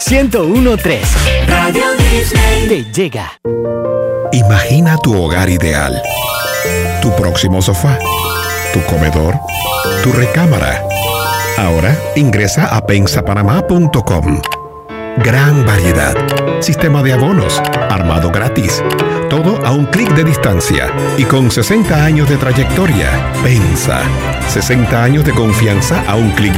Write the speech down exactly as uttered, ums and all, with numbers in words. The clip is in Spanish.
ciento uno punto tres. Radio Disney te llega. Imagina tu hogar ideal. Tu próximo sofá. Tu comedor. Tu recámara. Ahora ingresa a pensa panamá punto com. Gran variedad. Sistema de abonos. Armado gratis. Todo a un clic de distancia. Y con sesenta años de trayectoria. Pensa. sesenta años de confianza a un clic